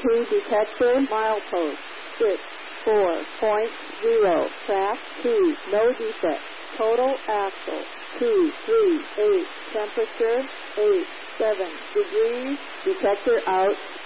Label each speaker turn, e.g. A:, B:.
A: 2 detector, milepost 64.0, track 2, no defect, total axle 238, temperature 87 degrees, detector out.